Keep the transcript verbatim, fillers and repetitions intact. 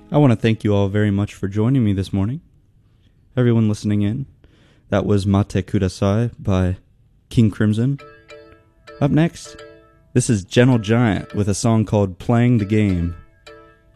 I want to thank you all very much for joining me this morning. Everyone listening in, that was Mate Kudasai by King Crimson. Up next, this is Gentle Giant with a song called Playing the Game.